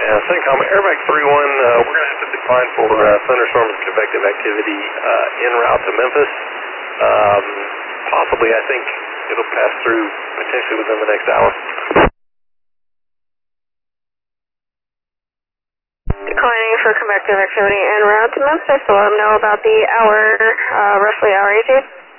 CENTCOM, Airbag 3-1, we're going to have to decline for thunderstorms and convective activity en route to Memphis. Possibly, I think it'll pass through potentially within the next hour. Declining for convective activity en route to Memphis, so let them know about the hour, roughly hour 18.